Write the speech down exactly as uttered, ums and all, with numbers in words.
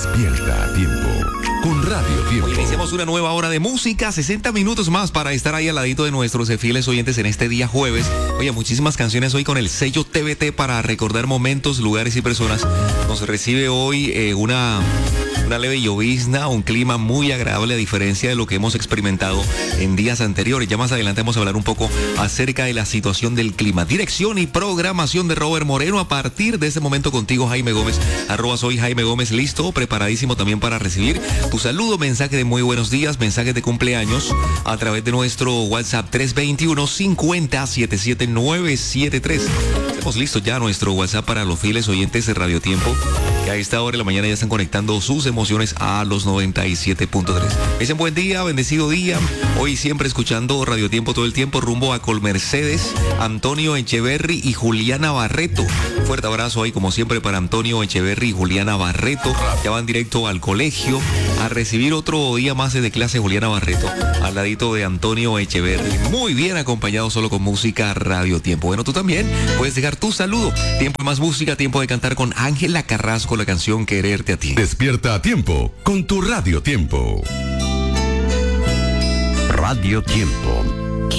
Despierta a tiempo con Radio Tiempo. Hoy iniciamos una nueva hora de música, sesenta minutos más para estar ahí al ladito de nuestros fieles oyentes en este día jueves. Oye, muchísimas canciones hoy con el sello T V T para recordar momentos, lugares y personas. Nos recibe hoy eh, una... Una leve llovizna, un clima muy agradable a diferencia de lo que hemos experimentado en días anteriores. Ya más adelante vamos a hablar un poco acerca de la situación del clima. Dirección y programación de Robert Moreno. A partir de ese momento contigo, Jaime Gómez. Arroba soy Jaime Gómez, listo, preparadísimo también para recibir tu saludo, mensaje de muy buenos días, mensajes de cumpleaños a través de nuestro WhatsApp tres dos uno, cincuenta, setenta y siete, novecientos setenta y tres. Hemos listo ya nuestro WhatsApp para los fieles oyentes de Radio Tiempo, que a esta hora de la mañana ya están conectando sus emociones a los noventa y siete punto tres. Dicen buen día, bendecido día. Hoy siempre escuchando Radio Tiempo todo el tiempo rumbo a Colmercedes, Antonio Echeverry y Juliana Barreto. Un fuerte abrazo ahí como siempre para Antonio Echeverry y Juliana Barreto. Ya van directo al colegio a recibir otro día más de clase. Juliana Barreto al ladito de Antonio Echeverry. Muy bien acompañado solo con música Radio Tiempo. Bueno, tú también puedes dejar tu saludo. Tiempo de más música, tiempo de cantar con Ángela Carrasco la canción Quererte a ti. Despierta a tiempo con tu Radio Tiempo. Radio Tiempo.